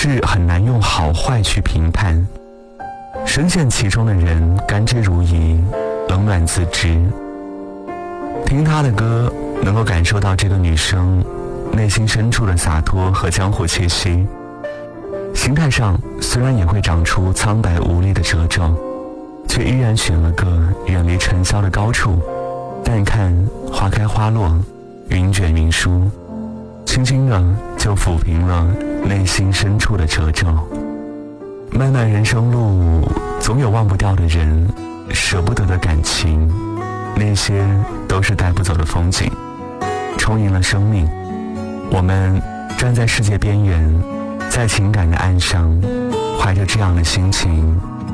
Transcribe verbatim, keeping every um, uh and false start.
事很难用好坏去评判，深陷其中的人甘之如饴，冷暖自知。听她的歌，能够感受到这个女生内心深处的洒脱和江湖气息。心态上虽然也会长出苍白无力的褶皱，却依然选了个远离尘嚣的高处，淡看花开花落，云卷云舒，轻轻的就抚平了内心深处的褶皱。漫漫人生路，总有忘不掉的人，舍不得的感情，那些都是带不走的风景，充盈了生命。我们站在世界边缘，在情感的岸上，怀着这样的心情